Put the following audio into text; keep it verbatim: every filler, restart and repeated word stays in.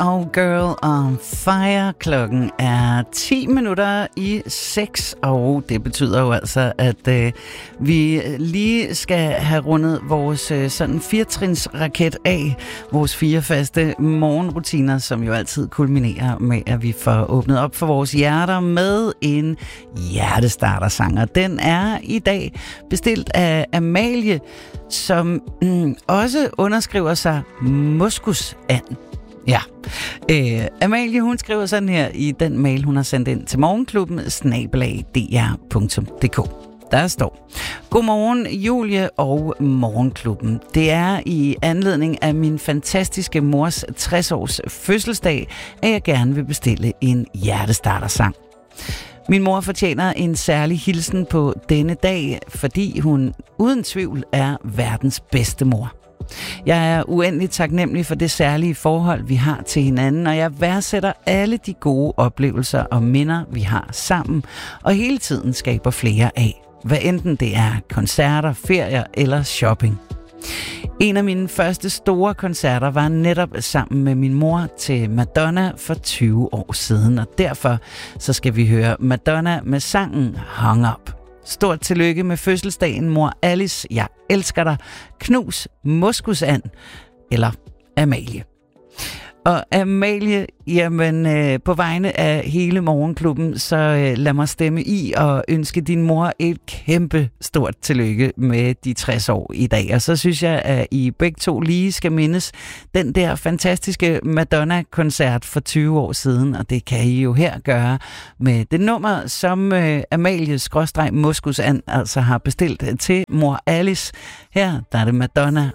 og Girl on Fire. Klokken er ti minutter i seks, og det betyder jo altså, at øh, vi lige skal have rundet vores øh, sådan firetrinsraket af, vores fire faste morgenrutiner, som jo altid kulminerer med, at vi får åbnet op for vores hjerter med en hjertestartersang. Og den er i dag bestilt af Amalie, som mm, også underskriver sig Moskusand. Ja, øh, Amalie, hun skriver sådan her i den mail, hun har sendt ind til morgenklubben snabel-a d r punktum d k. Der står: Godmorgen Julie og morgenklubben. Det er i anledning af min fantastiske mors tres års fødselsdag, at jeg gerne vil bestille en hjertestartersang. Min mor fortjener en særlig hilsen på denne dag, fordi hun uden tvivl er verdens bedste mor. Jeg er uendeligt taknemmelig for det særlige forhold, vi har til hinanden, og jeg værdsætter alle de gode oplevelser og minder, vi har sammen, og hele tiden skaber flere af, hvad enten det er koncerter, ferier eller shopping. En af mine første store koncerter var netop sammen med min mor til Madonna for tyve år siden, og derfor så skal vi høre Madonna med sangen Hung Up. Stort tillykke med fødselsdagen, mor Alice. Jeg elsker dig. Knus Moskusand. Eller Amalie. Og Amalie, jamen øh, på vegne af hele morgenklubben, så øh, lad mig stemme i og ønske din mor et kæmpe stort tillykke med de tres år i dag. Og så synes jeg, at I begge to lige skal mindes den der fantastiske Madonna-koncert for tyve år siden, og det kan I jo her gøre med det nummer, som øh, Amalie-Moskusand altså har bestilt til mor Alice. Her der er det Madonna